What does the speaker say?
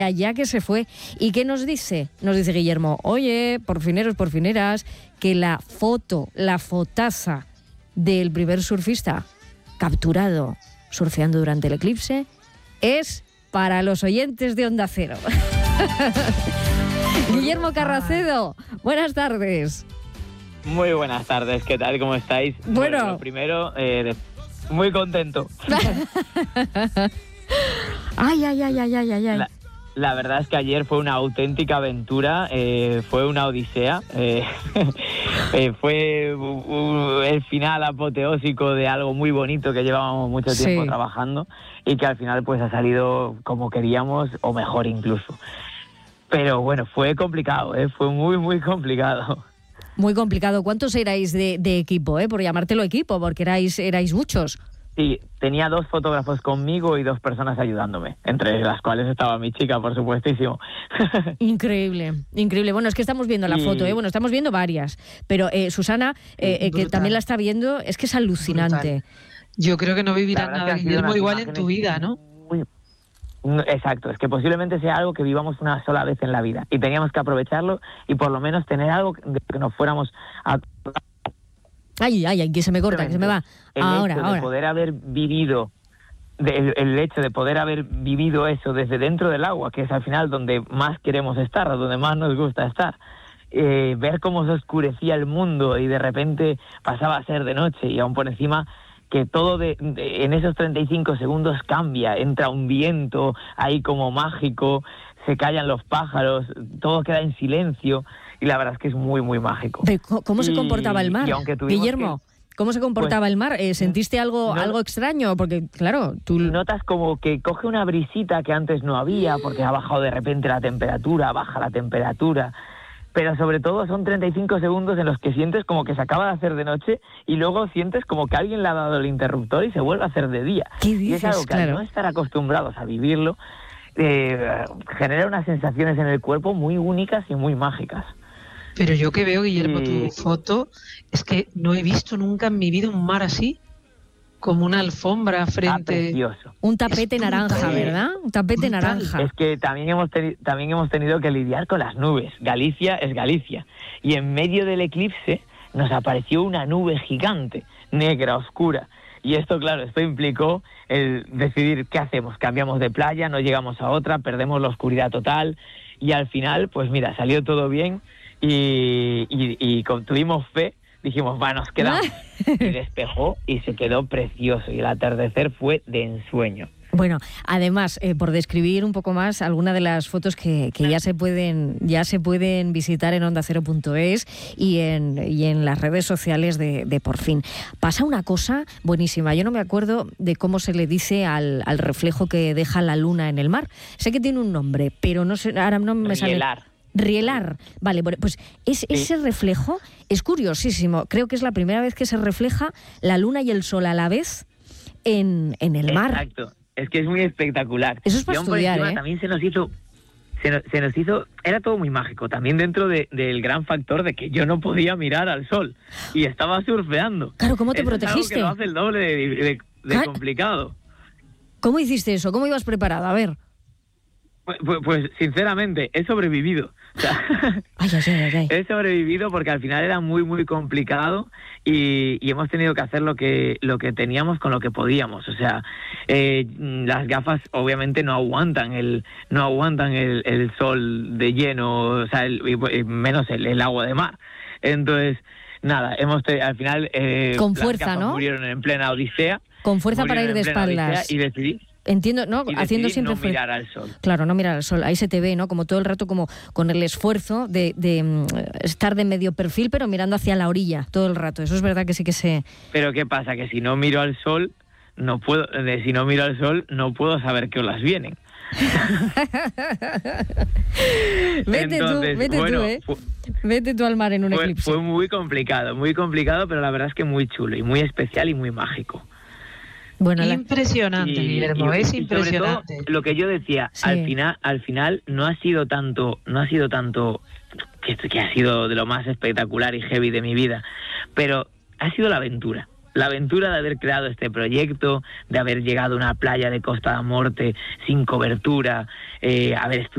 allá que se fue. ¿Y qué nos dice? Nos dice Guillermo, oye, porfineros, porfineras, que la fotaza del primer surfista capturado surfeando durante el eclipse es para los oyentes de Onda Cero. Guillermo Carracedo, buenas tardes. Muy buenas tardes, ¿qué tal? ¿Cómo estáis? Bueno, lo primero, muy contento. Ay. La verdad es que ayer fue una auténtica aventura, fue una odisea, fue el final apoteósico de algo muy bonito que llevábamos mucho tiempo trabajando y que al final pues ha salido como queríamos o mejor incluso. Pero bueno, fue complicado, fue muy, muy complicado. Muy complicado. ¿Cuántos erais de equipo, por llamártelo equipo? Porque erais muchos. Sí, tenía 2 fotógrafos conmigo y 2 personas ayudándome, entre las cuales estaba mi chica, por supuestísimo. Increíble, increíble. Bueno, es que estamos viendo la foto, bueno, estamos viendo varias, pero Susana, que también la está viendo, es que es alucinante. Brutal. Yo creo que no vivirás nada, Guillermo, igual en tu vida, ¿no? Exacto, es que posiblemente sea algo que vivamos una sola vez en la vida y teníamos que aprovecharlo y por lo menos tener algo de que nos fuéramos a... Ay, que se me corta, que se me va. Ahora. De poder haber vivido, el hecho de poder haber vivido eso desde dentro del agua, que es al final donde más queremos estar, donde más nos gusta estar. Ver cómo se oscurecía el mundo y de repente pasaba a ser de noche y aún por encima que todo en esos 35 segundos cambia, entra un viento ahí como mágico, se callan los pájaros, todo queda en silencio y la verdad es que es muy, muy mágico. ¿Cómo se comportaba el mar, Guillermo? ¿Cómo se comportaba el mar? ¿Sentiste algo extraño? Porque, claro, tú... Notas como que coge una brisita que antes no había, porque ha bajado de repente la temperatura, baja la temperatura... Pero sobre todo son 35 segundos en los que sientes como que se acaba de hacer de noche y luego sientes como que alguien le ha dado el interruptor y se vuelve a hacer de día. ¿Qué dices? Y es algo que al no estar acostumbrados a vivirlo, genera unas sensaciones en el cuerpo muy únicas y muy mágicas. Pero yo que veo, Guillermo, tu foto, es que no he visto nunca en mi vida un mar así, como una alfombra frente... precioso. Un tapete naranja, ¿verdad? Un tapete naranja. Es que también hemos tenido que lidiar con las nubes. Galicia es Galicia. Y en medio del eclipse nos apareció una nube gigante, negra, oscura. Y esto, claro, esto implicó el decidir qué hacemos. Cambiamos de playa, no llegamos a otra, perdemos la oscuridad total. Y al final, pues mira, salió todo bien y tuvimos fe. Dijimos, nos quedamos. Y despejó y se quedó precioso. Y el atardecer fue de ensueño. Bueno, además, por describir un poco más alguna de las fotos que ya se pueden visitar en ondacero.es y en las redes sociales de Por Fin. Pasa una cosa buenísima. Yo no me acuerdo de cómo se le dice al reflejo que deja la luna en el mar. Sé que tiene un nombre, pero no sé, ahora no me sale... Rielar. Vale, pues ese reflejo es curiosísimo. Creo que es la primera vez que se refleja la luna y el sol a la vez en el mar. Exacto. Es que es muy espectacular. Eso es para estudiar, También se nos hizo, era todo muy mágico. También dentro del gran factor de que yo no podía mirar al sol y estaba surfeando. Claro, ¿cómo te protegiste? Es algo que lo hace el doble de complicado. ¿Cómo hiciste eso? ¿Cómo ibas preparado? A ver. Pues sinceramente, he sobrevivido. O sea, he sobrevivido porque al final era muy, muy complicado y hemos tenido que hacer lo que teníamos con lo que podíamos. O sea, las gafas obviamente no aguantan el sol de lleno, o sea, menos el agua de mar. Entonces, nada, al final con fuerza, las gafas ¿no? Murieron en plena odisea. Con fuerza para ir de espaldas. Y decidí. Entiendo, ¿no? Haciendo siempre no mirar al sol. Claro, no mirar al sol. Ahí se te ve, ¿no? Como todo el rato, como con el esfuerzo de estar de medio perfil, pero mirando hacia la orilla todo el rato. Eso es verdad que sí que se... Pero ¿qué pasa? Que si no miro al sol, no puedo saber qué olas vienen. Vete tú, vete tú al mar en un eclipse. Fue muy complicado, pero la verdad es que muy chulo y muy especial y muy mágico. Bueno, impresionante, Guillermo, es impresionante. Todo, lo que yo decía, sí. al final no ha sido tanto que ha sido de lo más espectacular y heavy de mi vida, pero ha sido la aventura de haber creado este proyecto, de haber llegado a una playa de Costa da Morte sin cobertura, haber